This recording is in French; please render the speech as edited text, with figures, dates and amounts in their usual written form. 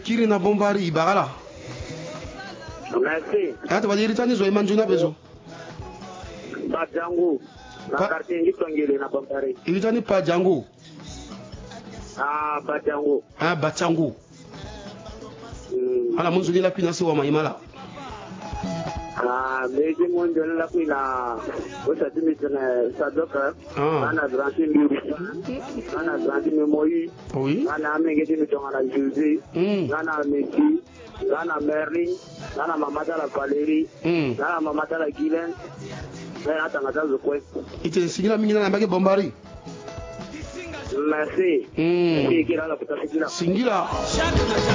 kiri na bombari ibagala. Merci. Ata badiri tani zo imanjuna bezo. Bajangu. Na quartier ngitongele na bombari. Ilitani pa jangu. Bajangu. Batangu. Ala munzu lila pinasi wa maimala. Meji munzu lila pina usatimi tene sadoka. Ana granti mbiri. Ana granti memoyi. Oui. Ana amengeti mitongana juzi. Ana meki. Ana merlin. Ana mamata la valeri. Ana mamata la gilen. Ana tangata zokwe. Ite singila mingina na mbake bombari. Merci. Singila.